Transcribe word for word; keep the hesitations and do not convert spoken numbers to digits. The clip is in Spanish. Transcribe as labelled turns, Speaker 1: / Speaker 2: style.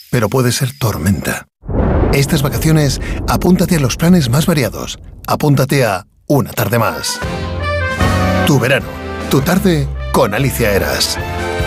Speaker 1: pero puede ser tormenta. Estas vacaciones, apúntate a los planes más variados. Apúntate a Una Tarde Más. Tu verano, tu tarde con Alicia Eras.